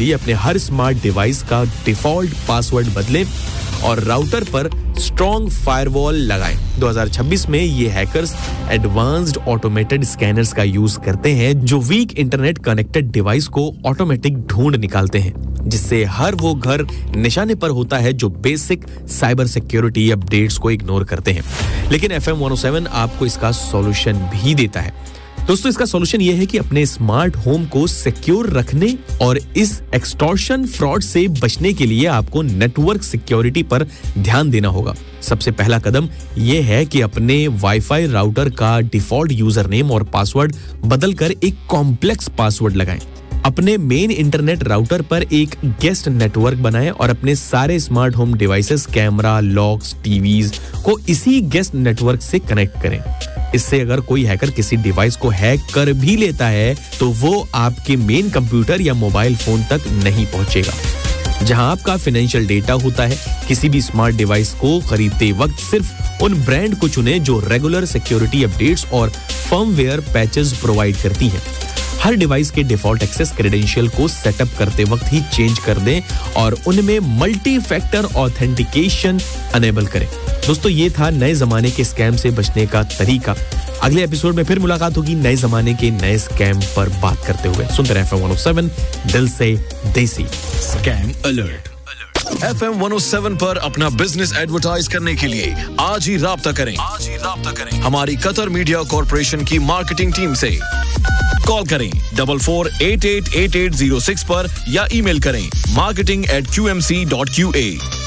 लिए अपने हर smart device का डिफॉल्ट पासवर्ड बदलें और राउटर पर स्ट्रॉन्ग फायरवॉल लगाएं। 2026 में ये हैकर्स एडवांस्ड ऑटोमेटेड स्कैनर्स का यूज करते हैं जो वीक इंटरनेट कनेक्टेड डिवाइस को ऑटोमेटिक ढूंढ निकालते हैं, जिससे हर वो घर निशाने पर होता है जो बेसिक साइबर सिक्योरिटी अपडेट्स को इग्नोर करते हैं। लेकिन FM 107 आपको इसका सॉल्यूशन भी देता है। दोस्तों, इसका सॉल्यूशन ये है कि अपने स्मार्ट होम को सिक्योर रखने और इस एक्सटॉर्शन फ्रॉड से बचने के लिए आपको नेटवर्क सिक्योरिटी पर ध्यान देना होगा। सबसे पहला कदम ये है कि अपने वाईफाई राउटर का डिफॉल्ट यूजर नेम और पासवर्ड बदलकर एक कॉम्प्लेक्स पासवर्ड लगाएं। अपने मेन इंटरनेट राउटर पर एक गेस्ट नेटवर्क बनाएं और अपने सारे smart home devices, camera, locks, TVs को इसी गेस्ट नेटवर्क से कनेक्ट करें। इससे अगर कोई हैकर किसी डिवाइस को हैक कर भी लेता है तो वो आपके मेन कंप्यूटर या मोबाइल फोन तक नहीं पहुंचेगा। जहां आपका फाइनेंशियल डेटा होता है, किसी भी स्मार्ट डिवाइस को खरीदते वक्त सिर्फ उन ब्रांड को चुनें जो रेगुलर सिक्योरिटी अपडेट्स और फर्मवेयर पैचेस प्रोवाइड करती हैं। हर डिवाइस के डिफॉल्ट एक्सेस क्रेडेंशियल को सेटअप करते वक्त ही चेंज कर दें और उनमें मल्टी फैक्टर ऑथेंटिकेशन अनेबल करें। दोस्तों, ये था नए जमाने के स्कैम से बचने का तरीका। अगले एपिसोड में फिर मुलाकात होगी नए जमाने के नए स्कैम पर बात करते हुए। सुनते रहे FM 107 दिल से देसी। Scam alert. FM 107 पर अपना बिजनेस एडवर्टाइज करने के लिए आज ही राब्ता करें हमारी कतर मीडिया कॉर्पोरेशन की मार्केटिंग टीम से। कॉल करें 44888806 पर या ईमेल करें marketing@qmc.qa।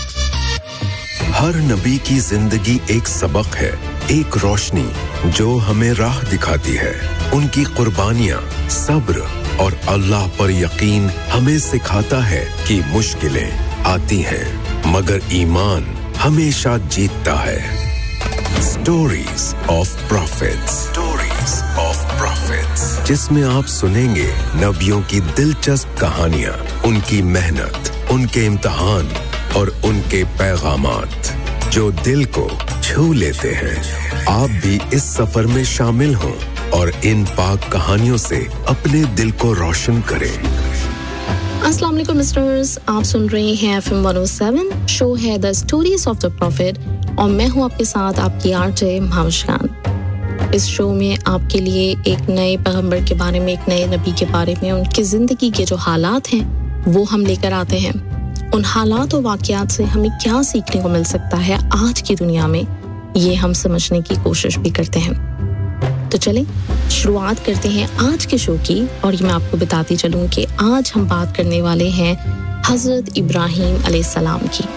हर नबी की जिंदगी एक सबक है, एक रोशनी जो हमें राह दिखाती है। उनकी कुर्बानियां, सब्र और अल्लाह पर यकीन हमें सिखाता है कि मुश्किलें आती हैं मगर ईमान हमेशा जीतता है। स्टोरीज ऑफ प्रॉफिट्स, जिसमें आप सुनेंगे नबियों की दिलचस्प कहानियां, उनकी मेहनत, उनके इम्तिहान और उनके पैगामात जो दिल को छू लेते हैं। आप भी इस सफर में शामिल हों और इन पाक कहानियों से अपने दिल को रोशन करें। अस्सलाम वालेकुम मिस्टर्स, आप सुन रहे हैं FM 107, शो है the stories of the profit और मैं हूं आपके साथ आपकी आरजे मुस्कान। इस शो में आपके लिए एक नए पैगंबर के बारे में, एक नए नबी के बारे में, उनकी जिंदगी के जो हालात हैं वो हम लेकर आते हैं। उन हालात और वाकयात से हमें क्या सीखने को मिल सकता है आज की दुनिया में, ये हम समझने की कोशिश भी करते हैं। तो चलें शुरुआत करते हैं आज के शो की। और ये मैं आपको बताती चलूं कि आज हम बात करने वाले हैं हजरत इब्राहीम अलैहिस्सलाम की।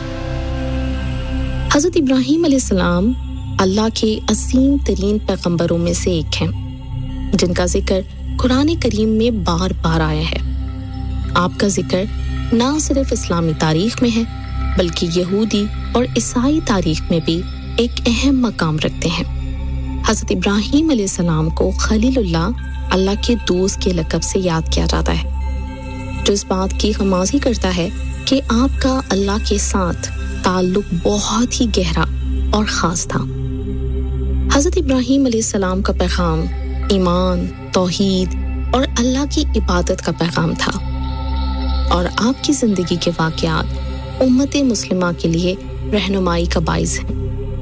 हजरत इब्राहीम अलैहिस्सलाम अल्लाह के असीम तरीन पैगंबरों में से एक हैं, जिनका जिक्र कुरान करीम में बार बार आया है। आपका जिक्र ना सिर्फ इस्लामी तारीख में है बल्कि यहूदी और ईसाई तारीख में भी एक अहम मकाम रखते हैं। हज़रत इब्राहीम अलैहिस्सलाम को खलीलुल्लाह, अल्लाह के दोस्त के लक़ब से याद किया जाता है, जो इस बात की हमाज़ी करता है कि आपका अल्लाह के साथ ताल्लुक बहुत ही गहरा और ख़ास था। हज़रत इब्राहीम अलैहिस्सलाम का पैगाम ईमान, तौहीद और अल्लाह की इबादत का पैगाम था और आपकी ज़िंदगी के वाक़यात उम्मत मुस्लिमा के लिए रहनुमाई का बाइस है।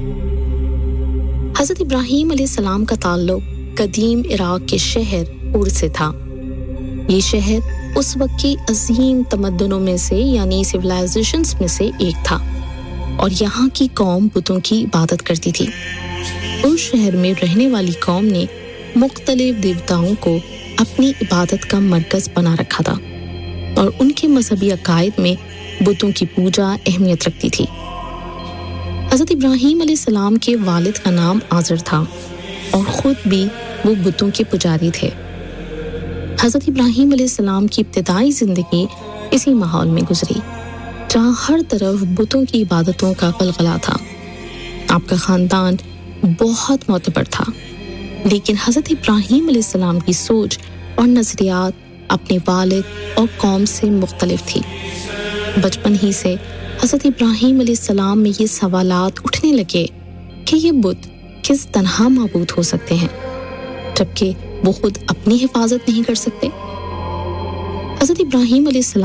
हज़रत इब्राहीम अलैहिस्सलाम का ताल्लुक कदीम इराक के शहर उर से था। ये शहर उस वक्त के अजीम तमद्दुनों में से यानी सिविलाइजेशंस में से एक था और यहाँ की कौम बुतों की इबादत करती थी। उस शहर में रहने वाली कौम ने मुख्तलिफ देवताओं को अपनी इबादत का मरकज बना रखा था और उनके मजहबी अकायद में बुतों की पूजा अहमियत रखती थी। हज़रत इब्राहीम अलैहिस्सलाम के वालिद का नाम आज़र था और ख़ुद भी वो बुतों के पुजारी थे। हज़रत इब्राहीम अलैहिस्सलाम की इब्तिदाई ज़िंदगी इसी माहौल में गुजरी जहाँ हर तरफ बुतों की इबादतों का गलगला था। आपका ख़ानदान बहुत मोतबर था, लेकिन हज़रत इब्राहीम अलैहिस्सलाम की सोच और नज़रियात अपने वालिद और कौम से मुख्तलिफ थी। बचपन ही से हज़रत इब्राहीम अलैहिस्सलाम में ये सवालात उठने लगे कि ये बुत किस तरह माबूद हो सकते हैं जबकि वो खुद अपनी हिफाजत नहीं कर सकते। हज़रत इब्राहीम अलैहिस्सलाम